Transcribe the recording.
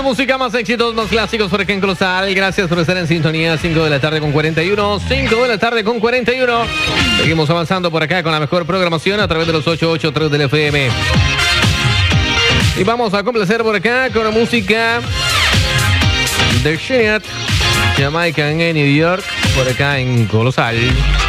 música, más éxitos, más clásicos por acá en Colosal. Gracias por estar en sintonía. 5 de la tarde con 41. 5 de la tarde con 41. Seguimos avanzando por acá con la mejor programación a través de los 883 del FM. Y vamos a complacer por acá con la música de Shania, Jamaican en New York, por acá en Colosal.